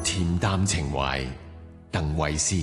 恬淡情懷，鄧慧思。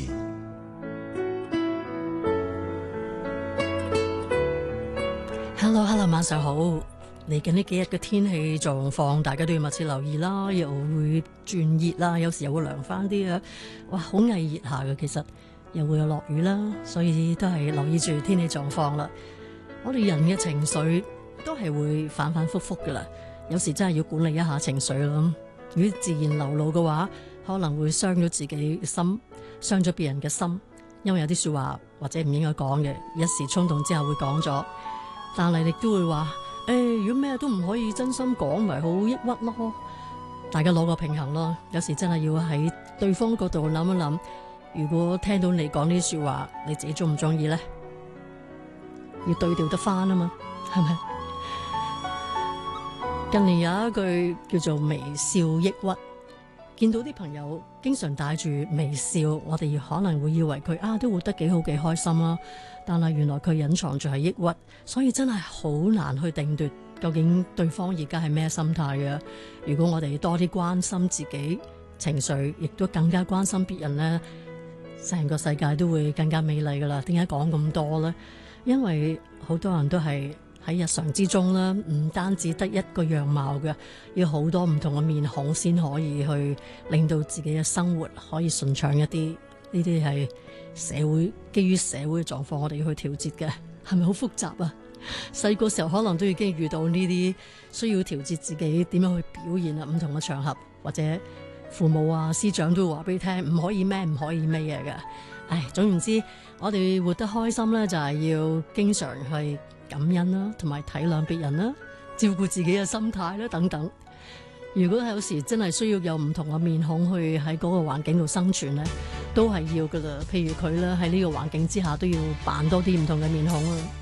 Hello， 晚上好。嚟緊呢幾日嘅天氣狀況，大家都要密切留意啦。又會轉熱啦，有時又會涼翻啲啊！哇，好翳熱下嘅，其實又會有落雨啦，所以都係留意住天氣狀況啦。我哋人嘅情緒都係會反反复复噶啦，有時真係要管理一下情緒咯。如果自然流露嘅話，可能會傷咗自己嘅心，傷咗別人嘅心，因為有啲說話或者唔應該講嘅，一時衝動之後會講咗。但係亦都會話，如果咩都唔可以真心講，咪好抑鬱咯。大家攞個平衡咯。有時真係要喺對方嗰度諗一諗，如果聽到你講呢啲說話，你自己中唔中意呢？要對調得翻啊嘛，係咪？近年有一句叫做微笑抑鬱，見到啲朋友經常帶住微笑，我哋可能會以為佢都活得幾好幾開心啊。但係原來佢隱藏住係抑鬱，所以真係好難去定奪究竟對方而家係咩心態嘅。如果我哋多啲關心自己情緒，亦都更加關心別人呢，成個世界都會更加美麗噶啦。點解講咁多呢？因為好多人都係喺日常之中啦，唔單止得一個樣貌嘅，要好多唔同嘅面孔先可以去令到自己嘅生活可以順暢一啲。呢啲係社會基於社會嘅狀況，我哋要去調節嘅，係咪好複雜啊？細個時候可能都已經遇到呢啲需要調節自己點樣去表現啊，唔同嘅場合或者父母啊、師長都會話俾你聽，唔可以咩，唔可以咩嘢嘅。總言之，我哋活得開心呢，就係要經常去感恩啦，同埋體諒別人啦，照顧自己嘅心態啦，等等。如果有時真係需要有唔同嘅面孔去喺嗰個環境度生存呢，都係要噶啦。譬如佢咧喺呢個環境之下都要扮多啲唔同嘅面孔啊。